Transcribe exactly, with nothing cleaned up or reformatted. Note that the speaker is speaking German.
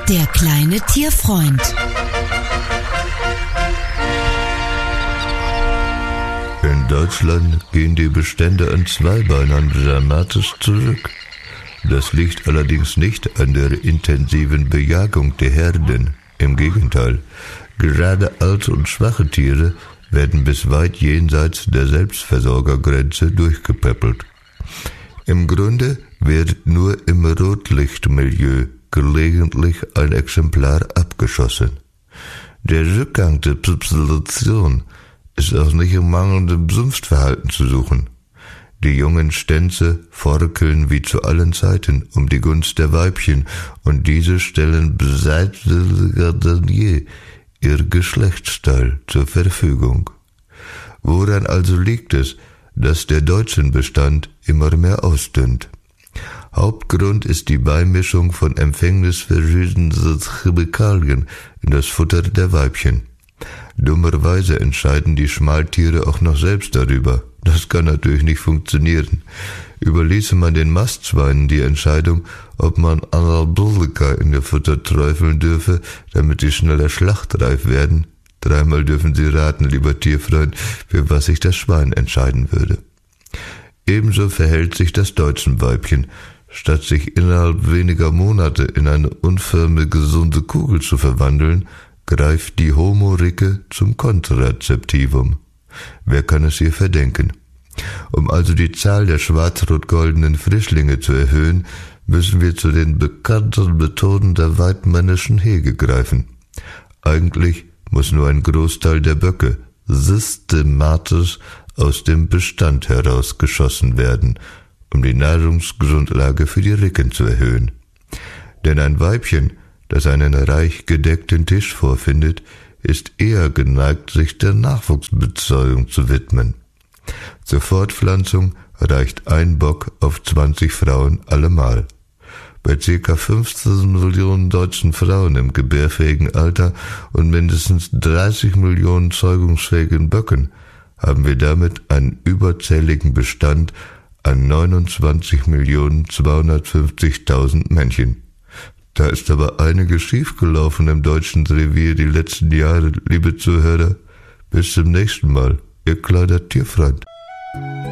Der kleine Tierfreund. In Deutschland gehen die Bestände an Zweibeinern dramatisch zurück. Das liegt allerdings nicht an der intensiven Bejagung der Herden. Im Gegenteil, gerade alte und schwache Tiere werden bis weit jenseits der Selbstversorgergrenze durchgepäppelt. Im Grunde wird nur im Rotlichtmilieu gelegentlich ein Exemplar abgeschossen. Der Rückgang der Population ist auch nicht im mangelnden Sumpfverhalten zu suchen. Die jungen Stänze forkeln wie zu allen Zeiten um die Gunst der Weibchen, und diese stellen beseitiger denn je ihr Geschlechtsteil zur Verfügung. Woran also liegt es, dass der deutsche Bestand immer mehr ausdünnt? Hauptgrund ist die Beimischung von empfängnisverschießenden Chemikalien in das Futter der Weibchen. Dummerweise entscheiden die Schmaltiere auch noch selbst darüber. Das kann natürlich nicht funktionieren. Überließe man den Mastschweinen die Entscheidung, ob man Anabolika in ihr Futter träufeln dürfe, damit sie schneller schlachtreif werden. Dreimal dürfen Sie raten, lieber Tierfreund, für was sich das Schwein entscheiden würde. Ebenso verhält sich das deutsche Weibchen. Statt sich innerhalb weniger Monate in eine unförmige, gesunde Kugel zu verwandeln, greift die Homo-Ricke zum Kontrazeptivum. Wer kann es ihr verdenken? Um also die Zahl der schwarz-rot-goldenen Frischlinge zu erhöhen, müssen wir zu den bekannten Methoden der weidmännischen Hege greifen. Eigentlich muss nur ein Großteil der Böcke systematisch aus dem Bestand herausgeschossen werden, um die Nahrungsgrundlage für die Ricken zu erhöhen. Denn ein Weibchen, das einen reich gedeckten Tisch vorfindet, ist eher geneigt, sich der Nachwuchsbetreuung zu widmen. Zur Fortpflanzung reicht ein Bock auf zwanzig Frauen allemal. Bei ca. fünfzehn Millionen deutschen Frauen im gebärfähigen Alter und mindestens dreißig Millionen zeugungsfähigen Böcken haben wir damit einen überzähligen Bestand an neunundzwanzig Millionen zweihundertfünfzigtausend Männchen. Da ist aber einiges schiefgelaufen im deutschen Revier die letzten Jahre, liebe Zuhörer. Bis zum nächsten Mal, Ihr kleiner Tierfreund.